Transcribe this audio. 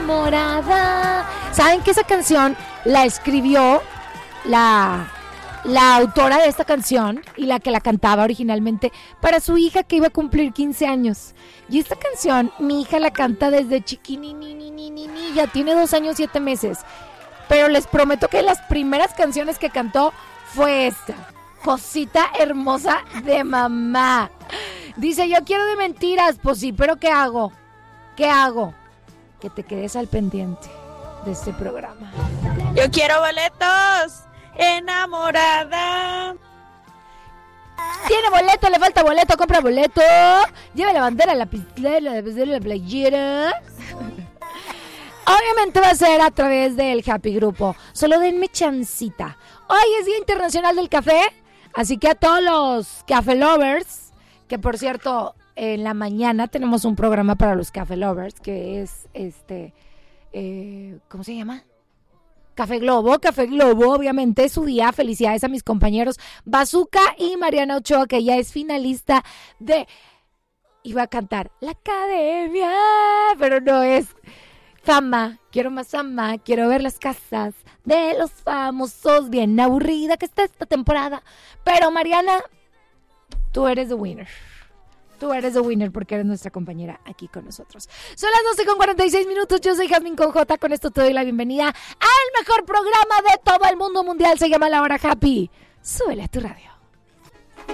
enamorada. ¿Saben que esa canción la escribió la autora de esta canción y la que la cantaba originalmente para su hija que iba a cumplir 15 años? Y esta canción, mi hija la canta desde chiquinini, ya tiene 2 años 7 meses. Pero les prometo que las primeras canciones que cantó fue esta, Cosita Hermosa de Mamá. Dice, yo quiero de mentiras, pues sí, pero ¿qué hago? ¿Qué hago? Que te quedes al pendiente de este programa. Yo quiero boletos, enamorada. Tiene boleto, le falta boleto, compra boleto. Lleva la bandera, la pistolera, la playera. Obviamente va a ser a través del Happy Grupo. Solo denme chancita. Hoy es Día Internacional del Café, así que a todos los café lovers, que por cierto, en la mañana tenemos un programa para los café lovers, que es ¿cómo se llama? Café Globo, obviamente es su día. Felicidades a mis compañeros Bazooka y Mariana Ochoa, que ya es finalista de... Iba a cantar La Academia, pero no es... Fama, quiero más fama, quiero ver las casas de los famosos, bien aburrida que está esta temporada. Pero Mariana, tú eres the winner. Tú eres the winner porque eres nuestra compañera aquí con nosotros. Son las 12:46. Yo soy Jasmine con J. Con esto te doy la bienvenida al mejor programa de todo el mundo mundial. Se llama La Hora Happy. Súbele a tu radio.